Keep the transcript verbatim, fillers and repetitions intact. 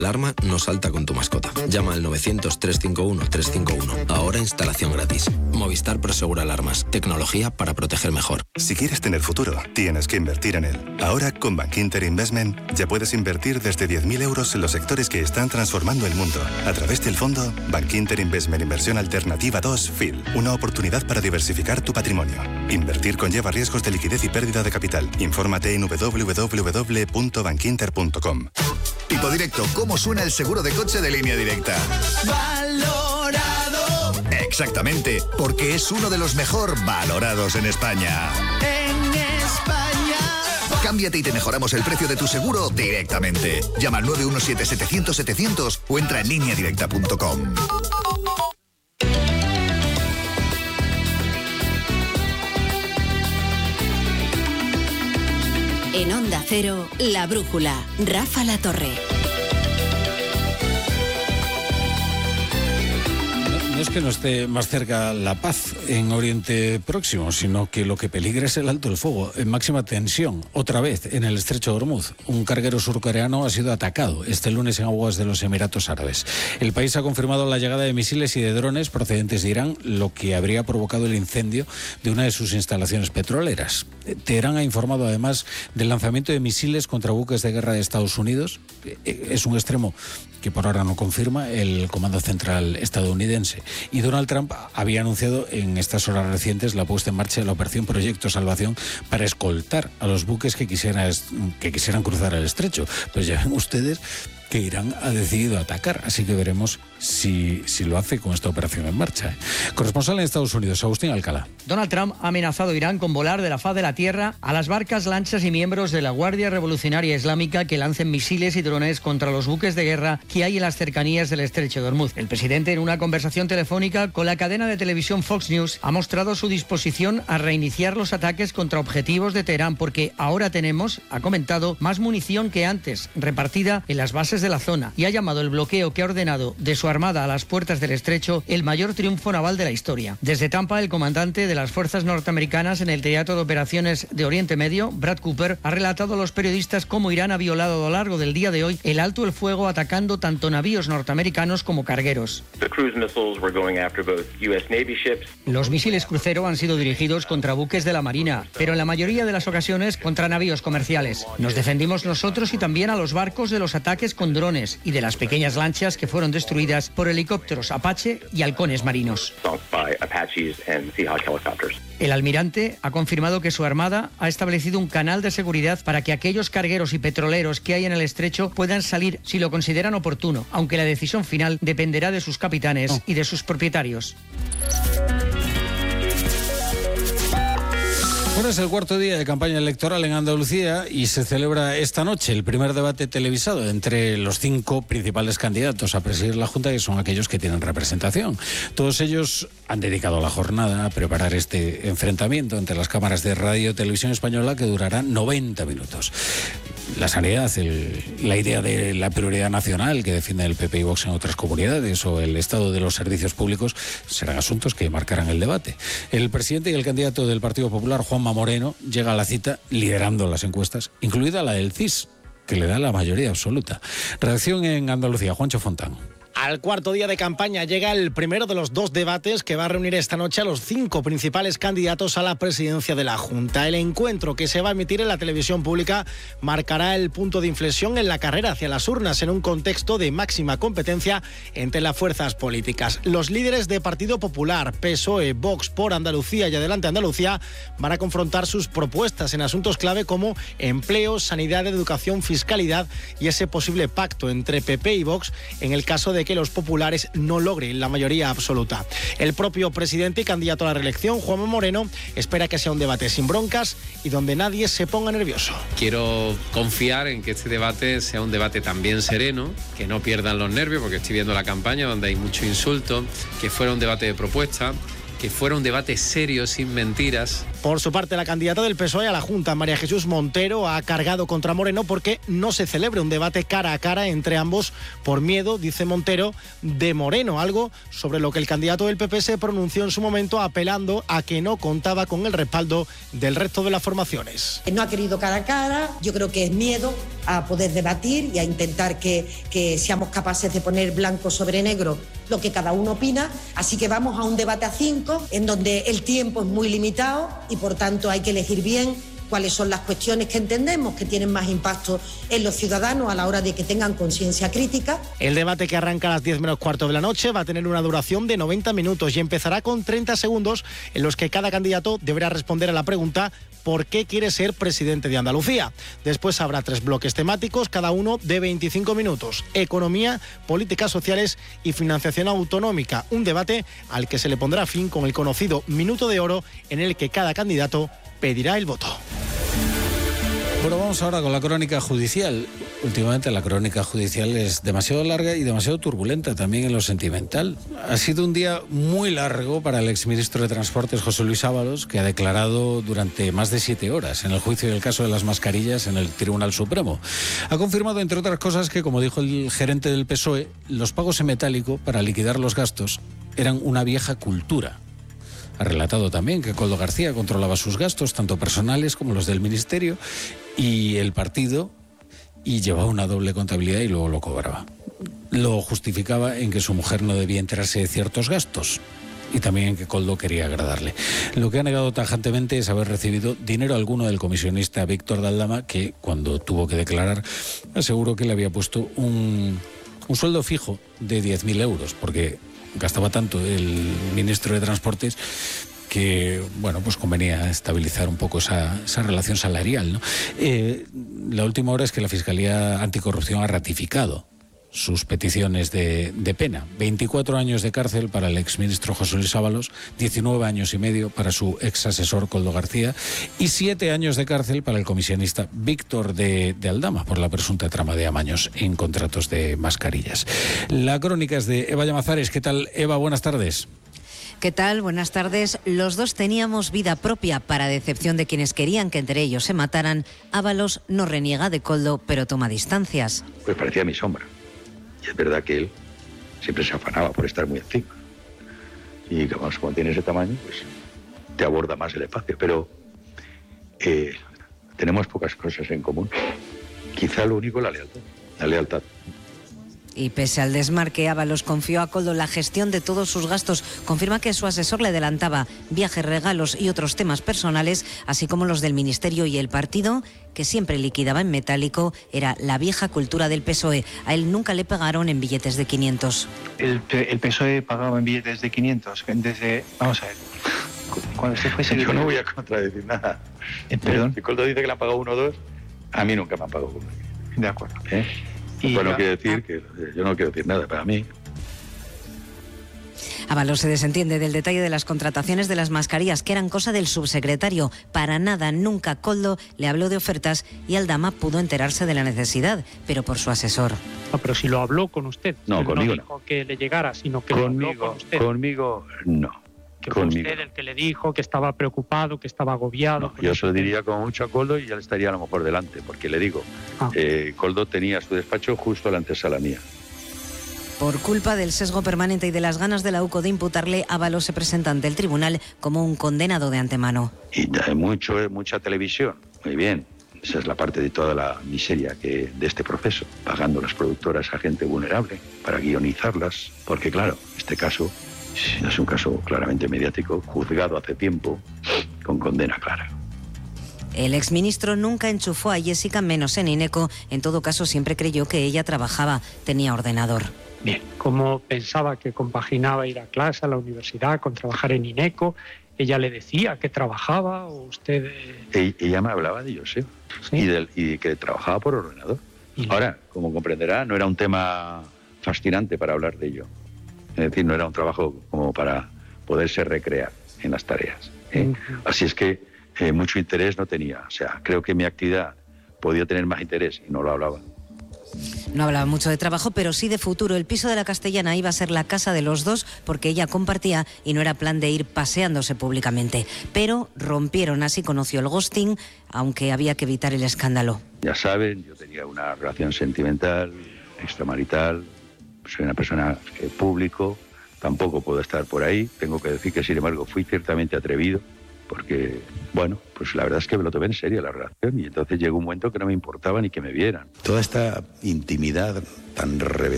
alarma no salta con tu mascota. Llama al novecientos, trescientos cincuenta y uno, trescientos cincuenta y uno. Ahora instalación gratis. Movistar Prosegur Alarmas. Tecnología para proteger mejor. Si quieres tener futuro, tienes que invertir en él. Ahora, con Bankinter Investment, ya puedes invertir desde diez mil euros en los sectores que están transformando el mundo. A través del fondo Bankinter Investment Inversión Alternativa dos F I L. Una oportunidad para diversificar tu patrimonio. Invertir conlleva riesgos de liquidez y pérdida de capital. Infórmate en doble u doble u doble u punto bankinter punto com. Tipo directo, ¿cómo suena el seguro de coche de Línea Directa? Valorado. Exactamente, porque es uno de los mejor valorados en España. En España. Cámbiate y te mejoramos el precio de tu seguro directamente. Llama al nueve uno siete, setecientos, setecientos o entra en línea directa punto com. En Onda Cero, La Brújula, Rafa La Torre. No es que no esté más cerca la paz en Oriente Próximo, sino que lo que peligra es el alto el fuego, en máxima tensión, otra vez en el estrecho de Hormuz. Un carguero surcoreano ha sido atacado este lunes en aguas de los Emiratos Árabes. El país ha confirmado la llegada de misiles y de drones procedentes de Irán, lo que habría provocado el incendio de una de sus instalaciones petroleras. Teherán ha informado además del lanzamiento de misiles contra buques de guerra de Estados Unidos. Es un extremo que por ahora no confirma el Comando Central estadounidense. Y Donald Trump había anunciado en estas horas recientes la puesta en marcha de la operación Proyecto Salvación para escoltar a los buques que quisieran, que quisieran cruzar el estrecho. Pues ya ven ustedes que Irán ha decidido atacar, así que veremos si, si lo hace con esta operación en marcha. ¿eh? Corresponsal en Estados Unidos, Agustín Alcalá. Donald Trump ha amenazado a Irán con volar de la faz de la tierra a las barcas, lanchas y miembros de la Guardia Revolucionaria Islámica que lancen misiles y drones contra los buques de guerra que hay en las cercanías del estrecho de Hormuz. El presidente, en una conversación telefónica con la cadena de televisión Fox News, ha mostrado su disposición a reiniciar los ataques contra objetivos de Teherán porque ahora tenemos, ha comentado, más munición que antes, repartida en las bases de la zona, y ha llamado el bloqueo que ha ordenado de su armada a las puertas del estrecho el mayor triunfo naval de la historia. Desde Tampa, el comandante de las fuerzas norteamericanas en el Teatro de Operaciones de Oriente Medio, Brad Cooper, ha relatado a los periodistas cómo Irán ha violado a lo largo del día de hoy el alto el fuego, atacando tanto navíos norteamericanos como cargueros. Los misiles crucero han sido dirigidos contra buques de la Marina, pero en la mayoría de las ocasiones contra navíos comerciales. Nos defendimos nosotros y también a los barcos de los ataques con drones y de las pequeñas lanchas que fueron destruidas por helicópteros Apache y halcones marinos. El almirante ha confirmado que su armada ha establecido un canal de seguridad para que aquellos cargueros y petroleros que hay en el estrecho puedan salir si lo consideran oportuno, aunque la decisión final dependerá de sus capitanes oh. y de sus propietarios. Bueno, es el cuarto día de campaña electoral en Andalucía y se celebra esta noche el primer debate televisado entre los cinco principales candidatos a presidir la Junta, que son aquellos que tienen representación. Todos ellos han dedicado la jornada a preparar este enfrentamiento entre las cámaras de Radio y Televisión Española, que durará noventa minutos. La sanidad, el, la idea de la prioridad nacional que defiende el P P y Vox en otras comunidades o el estado de los servicios públicos serán asuntos que marcarán el debate. El presidente y el candidato del Partido Popular, Juanma Moreno, llega a la cita liderando las encuestas, incluida la del C I S, que le da la mayoría absoluta. Redacción en Andalucía, Juancho Fontán. Al cuarto día de campaña llega el primero de los dos debates que va a reunir esta noche a los cinco principales candidatos a la presidencia de la Junta. El encuentro, que se va a emitir en la televisión pública, marcará el punto de inflexión en la carrera hacia las urnas en un contexto de máxima competencia entre las fuerzas políticas. Los líderes de Partido Popular, P S O E, Vox, Por Andalucía y Adelante Andalucía van a confrontar sus propuestas en asuntos clave como empleo, sanidad, educación, fiscalidad y ese posible pacto entre P P y Vox en el caso de que los populares no logren la mayoría absoluta. El propio presidente y candidato a la reelección, Juanma Moreno, espera que sea un debate sin broncas y donde nadie se ponga nervioso. Quiero confiar en que este debate sea un debate también sereno, que no pierdan los nervios, porque estoy viendo la campaña donde hay mucho insulto, que fuera un debate de propuesta, que fuera un debate serio, sin mentiras. Por su parte, la candidata del P S O E a la Junta, María Jesús Montero, ha cargado contra Moreno porque no se celebre un debate cara a cara entre ambos por miedo, dice Montero, de Moreno, algo sobre lo que el candidato del P P se pronunció en su momento apelando a que no contaba con el respaldo del resto de las formaciones. No ha querido cara a cara, yo creo que es miedo a poder debatir y a intentar que, que seamos capaces de poner blanco sobre negro lo que cada uno opina, así que vamos a un debate a cinco en donde el tiempo es muy limitado y por tanto hay que elegir bien cuáles son las cuestiones que entendemos que tienen más impacto en los ciudadanos a la hora de que tengan conciencia crítica. El debate, que arranca a las diez menos cuarto de la noche, va a tener una duración de noventa minutos y empezará con treinta segundos en los que cada candidato deberá responder a la pregunta ¿por qué quiere ser presidente de Andalucía? Después habrá tres bloques temáticos, cada uno de veinticinco minutos. Economía, políticas sociales y financiación autonómica. Un debate al que se le pondrá fin con el conocido minuto de oro en el que cada candidato pedirá el voto. Bueno, vamos ahora con la crónica judicial. Últimamente la crónica judicial es demasiado larga y demasiado turbulenta también en lo sentimental. Ha sido un día muy largo para el exministro de Transportes, José Luis Ábalos, que ha declarado durante más de siete horas en el juicio del caso de las mascarillas en el Tribunal Supremo. Ha confirmado, entre otras cosas, que, como dijo el gerente del P S O E, los pagos en metálico para liquidar los gastos eran una vieja cultura. Ha relatado también que Koldo García controlaba sus gastos, tanto personales como los del Ministerio, y el partido, y llevaba una doble contabilidad y luego lo cobraba. Lo justificaba en que su mujer no debía enterarse de ciertos gastos y también en que Koldo quería agradarle. Lo que ha negado tajantemente es haber recibido dinero alguno del comisionista Víctor de Aldama, que cuando tuvo que declarar aseguró que le había puesto un, un sueldo fijo de diez mil euros, porque gastaba tanto el ministro de Transportes que, bueno, pues convenía estabilizar un poco esa, esa relación salarial, ¿no? Eh, la última hora es que la Fiscalía Anticorrupción ha ratificado sus peticiones de, de pena. veinticuatro años de cárcel para el exministro José Luis Ábalos, diecinueve años y medio para su ex asesor Koldo García y siete años de cárcel para el comisionista Víctor de, de Aldama por la presunta trama de amaños en contratos de mascarillas. La crónica es de Eva Llamazares. ¿Qué tal, Eva? Buenas tardes. ¿Qué tal? Buenas tardes. Los dos teníamos vida propia. Para decepción de quienes querían que entre ellos se mataran, Ábalos no reniega de Koldo, pero toma distancias. Pues parecía mi sombra. Y es verdad que él siempre se afanaba por estar muy encima. Y además, cuando tiene ese tamaño, pues te aborda más el espacio. Pero eh, tenemos pocas cosas en común. Quizá lo único es la lealtad. La lealtad. Y pese al desmarque, Ábalos confió a Koldo la gestión de todos sus gastos. Confirma que su asesor le adelantaba viajes, regalos y otros temas personales, así como los del Ministerio y el partido, que siempre liquidaba en metálico. Era la vieja cultura del P S O E. A él nunca le pagaron en billetes de quinientos. El, el P S O E pagaba en billetes de quinientos desde... Vamos a ver. Cuando usted fue secretario... Yo no voy a contradecir nada. Eh, ¿Perdón? Si Koldo dice que le han pagado uno o dos, a mí nunca me han pagado uno. De acuerdo. ¿Eh? Y bueno, quiere decir que yo no quiero decir nada para mí. Ábalos se desentiende del detalle de las contrataciones de las mascarillas, que eran cosa del subsecretario. Para nada, nunca Koldo le habló de ofertas y Aldama pudo enterarse de la necesidad, pero por su asesor. No, pero si lo habló con usted. No, conmigo no. dijo no. que le llegara, sino que conmigo, lo habló con usted. Conmigo no. Que fue conmigo. usted el que le dijo que estaba preocupado, que estaba agobiado. No, yo se lo diría como mucho a Koldo y él estaría a lo mejor delante, porque le digo, ah. eh, Koldo tenía su despacho justo a la antesala mía. Por culpa del sesgo permanente y de las ganas de la U C O de imputarle, Ábalos se presenta ante el tribunal como un condenado de antemano. Y mucho, mucha televisión, muy bien. Esa es la parte de toda la miseria que de este proceso, pagando las productoras a gente vulnerable para guionizarlas, porque claro, este caso es un caso claramente mediático, juzgado hace tiempo, con condena clara. El exministro nunca enchufó a Jessica, menos en INECO. En todo caso, siempre creyó que ella trabajaba, tenía ordenador. Bien, como pensaba que compaginaba ir a clase a la universidad con trabajar en INECO, ella le decía que trabajaba o usted... Eh... Ella me hablaba de Josep, ¿sí? y, del, y que trabajaba por ordenador. Ahora, como comprenderá, no era un tema fascinante para hablar de ello. Es decir, no era un trabajo como para poderse recrear en las tareas. ¿eh? Uh-huh. Así es que eh, mucho interés no tenía. O sea, creo que mi actividad podía tener más interés y no lo hablaba. No hablaba mucho de trabajo, pero sí de futuro. El piso de la Castellana iba a ser la casa de los dos porque ella compartía y no era plan de ir paseándose públicamente. Pero rompieron, así conoció el ghosting, aunque había que evitar el escándalo. Ya saben, yo tenía una relación sentimental, extramarital, soy una persona eh, público, tampoco puedo estar por ahí. Tengo que decir que, sin embargo, fui ciertamente atrevido porque, bueno, pues la verdad es que me lo tomé en serio la relación y entonces llegó un momento que no me importaba ni que me vieran. Toda esta intimidad tan revelada